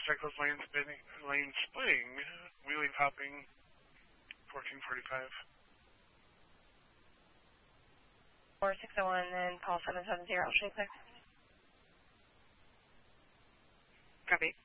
cycles lane splitting, wheelie popping, 1445. 4601 and Paul 770, I'll show you clear. Copy.